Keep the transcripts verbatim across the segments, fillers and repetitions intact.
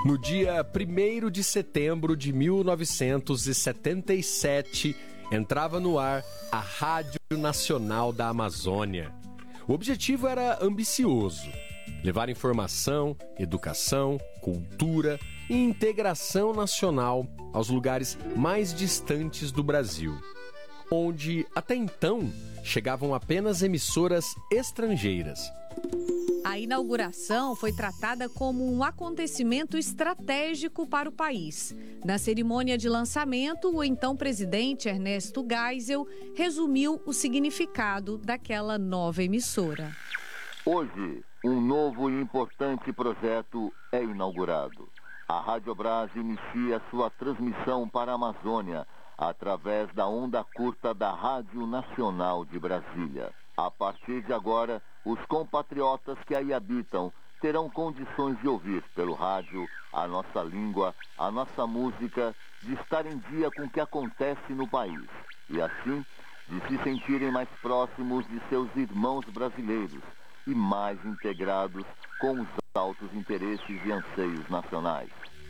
No dia primeiro de setembro de mil novecentos e setenta e sete, entrava no ar a Rádio Nacional da Amazônia. O objetivo era ambicioso: levar informação, educação, cultura e integração nacional aos lugares mais distantes do Brasil, onde até então chegavam apenas emissoras estrangeiras. A inauguração foi tratada como um acontecimento estratégico para o país. Na cerimônia de lançamento, o então presidente Ernesto Geisel resumiu o significado daquela nova emissora. Hoje, um novo e importante projeto é inaugurado. A Rádio Brás inicia sua transmissão para a Amazônia através da onda curta da Rádio Nacional de Brasília. A partir de agora, os compatriotas que aí habitam terão condições de ouvir pelo rádio a nossa língua, a nossa música, de estar em dia com o que acontece no país e, assim, de se sentirem mais próximos de seus irmãos brasileiros e mais integrados com os altos interesses e anseios nacionais.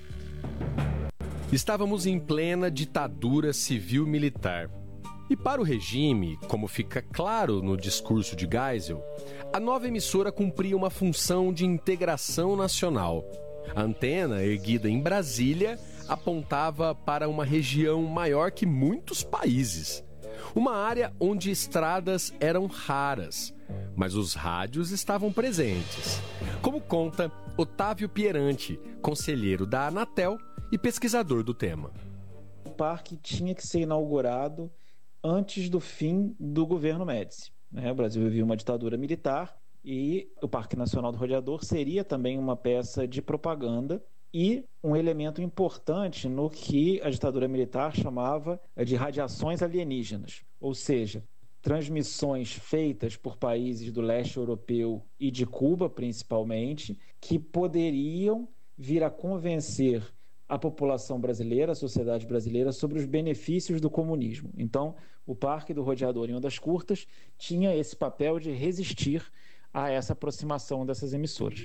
Estávamos em plena ditadura civil-militar. E para o regime, como fica claro no discurso de Geisel, a nova emissora cumpria uma função de integração nacional. A antena, erguida em Brasília, apontava para uma região maior que muitos países. Uma área onde estradas eram raras, mas os rádios estavam presentes. Como conta Otávio Pieranti, conselheiro da Anatel e pesquisador do tema. O parque tinha que ser inaugurado antes do fim do governo Médici. O Brasil vivia uma ditadura militar e o Parque Nacional do Rodeador seria também uma peça de propaganda e um elemento importante no que a ditadura militar chamava de radiações alienígenas, ou seja, transmissões feitas por países do leste europeu e de Cuba, principalmente, que poderiam vir a convencer a população brasileira, a sociedade brasileira, sobre os benefícios do comunismo. Então, o Parque do Rodeador em Ondas Curtas tinha esse papel de resistir a essa aproximação dessas emissoras.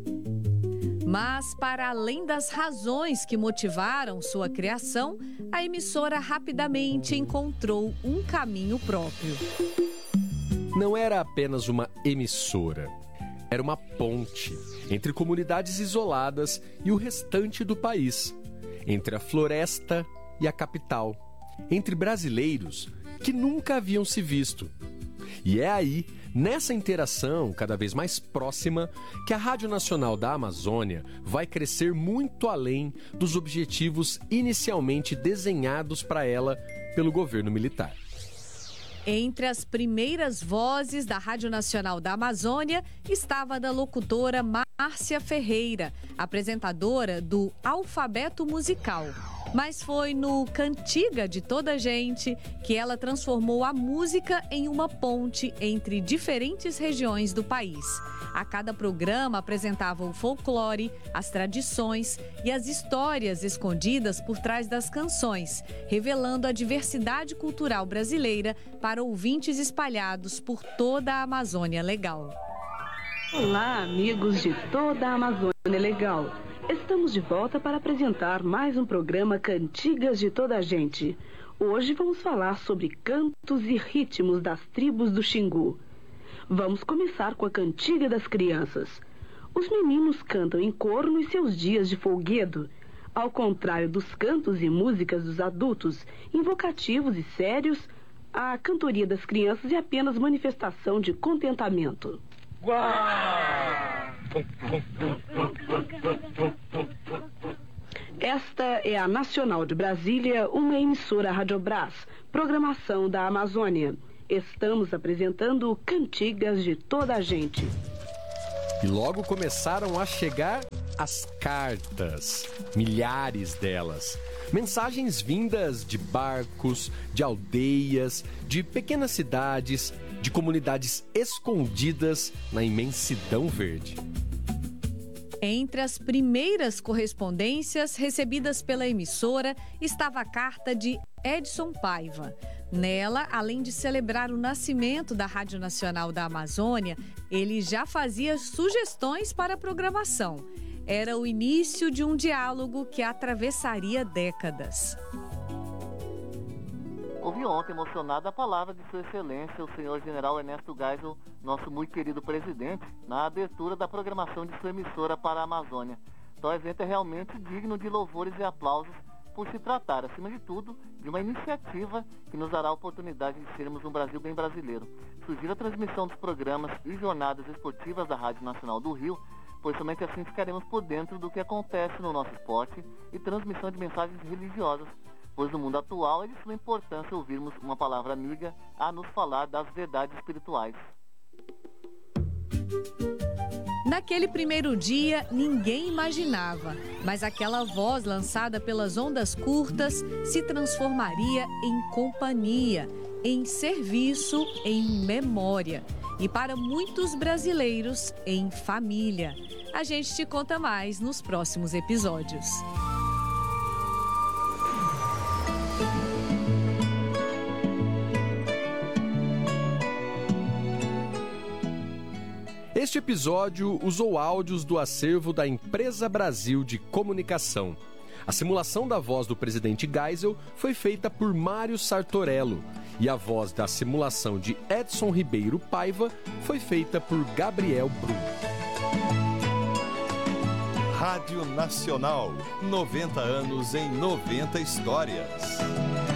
Mas, para além das razões que motivaram sua criação, a emissora rapidamente encontrou um caminho próprio. Não era apenas uma emissora. Era uma ponte entre comunidades isoladas e o restante do país, entre a floresta e a capital, entre brasileiros que nunca haviam se visto. E é aí, nessa interação cada vez mais próxima, que a Rádio Nacional da Amazônia vai crescer muito além dos objetivos inicialmente desenhados para ela pelo governo militar. Entre as primeiras vozes da Rádio Nacional da Amazônia estava a da locutora Márcia Ferreira, apresentadora do Alfabeto Musical. Mas foi no Cantiga de Toda Gente que ela transformou a música em uma ponte entre diferentes regiões do país. A cada programa apresentava o folclore, as tradições e as histórias escondidas por trás das canções, revelando a diversidade cultural brasileira para ouvintes espalhados por toda a Amazônia Legal. Olá, amigos de toda a Amazônia Legal. Estamos de volta para apresentar mais um programa Cantigas de Toda a Gente. Hoje vamos falar sobre cantos e ritmos das tribos do Xingu. Vamos começar com a Cantiga das Crianças. Os meninos cantam em coro nos seus dias de folguedo, ao contrário dos cantos e músicas dos adultos, invocativos e sérios. A cantoria das crianças é apenas manifestação de contentamento. Esta é a Nacional de Brasília, uma emissora Rádio Brás, programação da Amazônia. Estamos apresentando Cantigas de Toda a Gente. E logo começaram a chegar as cartas, milhares delas. Mensagens vindas de barcos, de aldeias, de pequenas cidades, de comunidades escondidas na imensidão verde. Entre as primeiras correspondências recebidas pela emissora estava a carta de Edson Paiva. Nela, além de celebrar o nascimento da Rádio Nacional da Amazônia, ele já fazia sugestões para a programação. Era o início de um diálogo que atravessaria décadas. Ouvi ontem, emocionado, a palavra de Sua Excelência, o senhor General Ernesto Geisel, nosso muito querido presidente, na abertura da programação de sua emissora para a Amazônia. Então, o evento é realmente digno de louvores e aplausos por se tratar, acima de tudo, de uma iniciativa que nos dará a oportunidade de sermos um Brasil bem brasileiro. Sugiro a transmissão dos programas e jornadas esportivas da Rádio Nacional do Rio, pois somente assim ficaremos por dentro do que acontece no nosso esporte e transmissão de mensagens religiosas, pois no mundo atual é de suma importância ouvirmos uma palavra amiga a nos falar das verdades espirituais. Naquele primeiro dia, ninguém imaginava, mas aquela voz lançada pelas ondas curtas se transformaria em companhia, em serviço, em memória. E para muitos brasileiros, em família. A gente te conta mais nos próximos episódios. Este episódio usou áudios do acervo da Empresa Brasil de Comunicação. A simulação da voz do presidente Geisel foi feita por Mário Sartorello e a voz da simulação de Edson Ribeiro Paiva foi feita por Gabriel Brum. Rádio Nacional, noventa anos em noventa histórias.